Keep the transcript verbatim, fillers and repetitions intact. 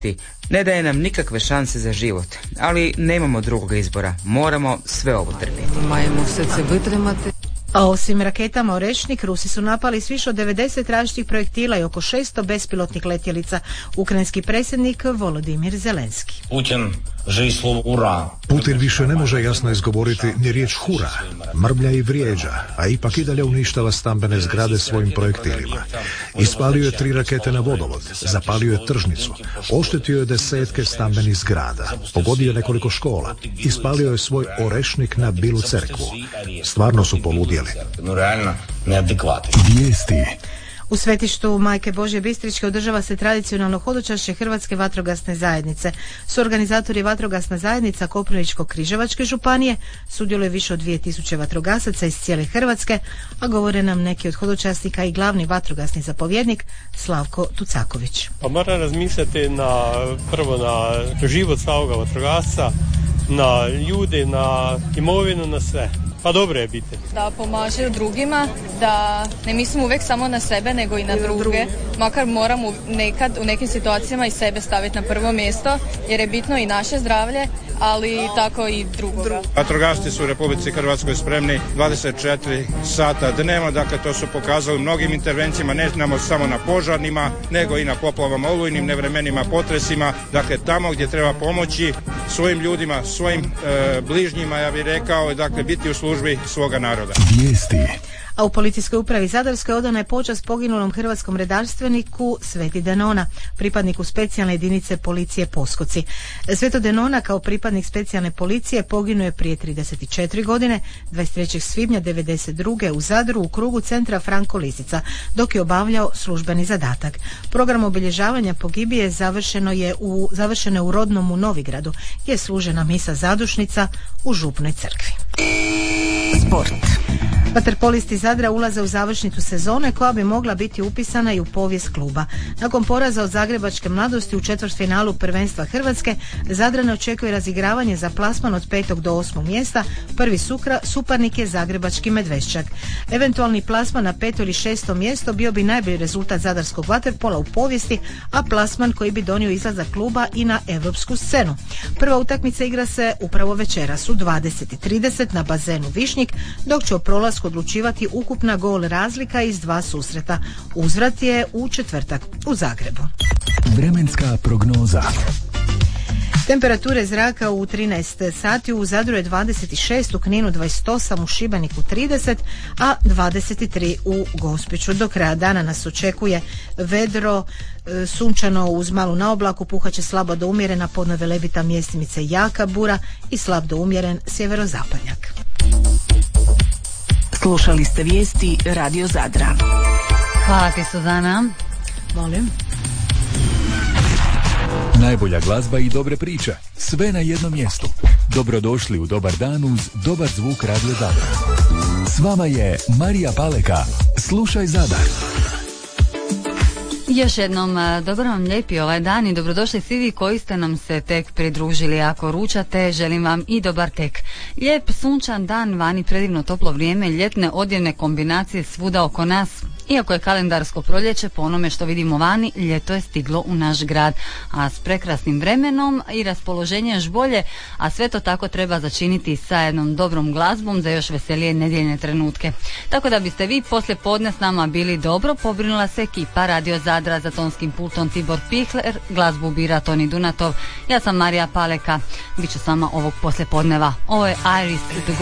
Ne daje nam nikakve šanse za život, ali nemamo drugog izbora. Moramo sve ovo trpiti. Маємо все це витримати. A osim raketama Orešnik, Rusi su napali s više od devedeset različitih projektila i oko šesto bespilotnih letjelica. Ukrajinski predsjednik Volodimir Zelenski. Putin živi slovo ura. Putin više ne može jasno izgovoriti ni riječ hura. Mrblja i vrijeđa, a ipak i dalje uništava stambene zgrade svojim projektilima. Ispalio je tri rakete na vodovod, zapalio je tržnicu, oštetio je desetke stambenih zgrada, pogodio je nekoliko škola, ispalio je svoj Orešnik na Bilu crkvu. Stvarno su poludjeli. No realno neadekvatni. Vijesti. U svetištu Majke Božje Bistričke održava se tradicionalno hodočašće Hrvatske vatrogasne zajednice. Suorganizatori vatrogasna zajednica Koprivničko-križevačke županije sudjeluje više od dvije tisuće vatrogasaca iz cijele Hrvatske, a govore nam neki od hodočasnika i glavni vatrogasni zapovjednik Slavko Tucaković. Pa mora razmišljati na, prvo na život svakoga vatrogasca, na ljude, na imovinu, na sve. Pa dobro je biti. Da pomaže drugima, da ne mislimo uvijek samo na sebe nego i na druge, makar moramo nekad u nekim situacijama i sebe staviti na prvo mjesto jer je bitno i naše zdravlje, ali tako i drugoga. Vatrogasci su u Republici Hrvatskoj spremni dvadeset četiri sata dnevno, dakle to su pokazali mnogim intervencijama, ne znamo samo na požarnima, nego i na poplavama, olujnim nevremenima, potresima, dakle tamo gdje treba pomoći svojim ljudima, svojim e, bližnjima, ja bih rekao, dakle biti u službi svoga naroda. Vijesti. A u policijskoj upravi Zadarskoj odana je počast poginulom hrvatskom redarstveniku Sveti Denona, pripadniku specijalne jedinice policije Poskoci. Sveto Denona kao pripadnik specijalne policije poginuo je prije trideset četiri godine, dvadeset trećeg svibnja devedeset druge u Zadru u krugu centra Franko Lisica, dok je obavljao službeni zadatak. Program obilježavanja pogibije završeno je u, završeno je u rodnom u Novigradu, gdje je služena misa zadušnica u župnoj crkvi. Sport. Vaterpolisti Zadra ulaze u završnicu sezone koja bi mogla biti upisana i u povijest kluba. Nakon poraza od Zagrebačke Mladosti u četvrtfinalu prvenstva Hrvatske, Zadrane očekuje razigravanje za plasman od petog do osmog mjesta. Prvi sukra, suparnik je Zagrebački Medveščak. Eventualni plasman na peto ili šesto mjesto bio bi najbolji rezultat zadarskog vaterpola u povijesti, a plasman koji bi donio izlazak kluba i na europsku scenu. Prva utakmica igra se upravo večeras u dvadeset i trideset na bazenu Višnjik, dok će o prolasku odlučivati ukupna gol razlika iz dva susreta. Uzvrat je u četvrtak u Zagrebu. Vremenska prognoza. Temperature zraka u trinaest sati u Zadru je dvadeset šest, u Kninu dvadeset osam, u Šibeniku trideset, a dvadeset tri u Gospiću. Do kraja dana nas očekuje vedro, sunčano uz malu naoblaku, puhaće slabo do umjerena, podno velebita mjestimice jaka bura i slab do umjeren sjeverozapadnjak. Slušali ste vijesti Radio Zadra. Hvala ti, Suzana. Molim. Najbolja glazba i dobre priče. Sve na jednom mjestu. Dobrodošli u dobar dan uz dobar zvuk Radio Zadra. S vama je Marija Paleka. Slušaj Zadar. Još jednom, dobar vam lijepi ovaj dan i dobrodošli svi vi koji ste nam se tek pridružili. Ako ručate, želim vam i dobar tek. Lijep sunčan dan, vani predivno toplo vrijeme, ljetne odjevne kombinacije svuda oko nas. Iako je kalendarsko proljeće, po onome što vidimo vani, ljeto je stiglo u naš grad, a s prekrasnim vremenom i raspoloženje još bolje, a sve to tako treba začiniti sa jednom dobrom glazbom za još veselije nedjeljne trenutke. Tako da biste vi poslije podne s nama bili dobro, pobrinula se ekipa Radio Zadra, za tonskim pultom Tibor Pihler, glazbu bira Toni Dunatov, ja sam Marija Paleka, bit ću s vama ovog poslijepodneva. Ovo je Iris the